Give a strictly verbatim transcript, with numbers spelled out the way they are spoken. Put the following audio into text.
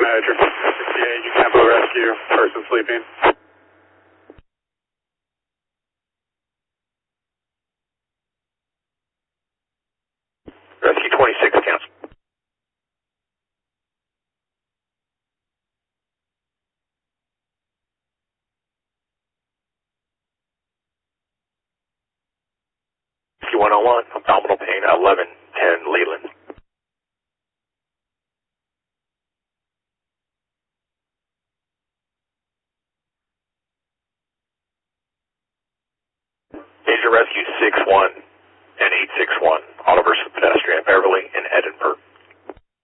manager, sixty-eight, you Campo Rescue, person sleeping. Rescue twenty-six, cancel. Rescue one oh one, abdominal pain, eleven ten Leland. Major Rescue six one and eight six one, Oliver pedestrian, Beverly and Edinburgh.